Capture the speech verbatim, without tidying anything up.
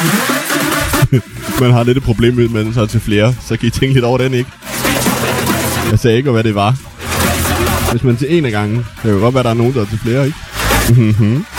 Man har lidt et problem med, at man så til flere, så kan I tænke lidt over den, ikke? Jeg sagde ikke, hvad det var. Hvis man til en af gangen, det kan jo godt være, der er nogen, der er til flere, ikke? Mhm.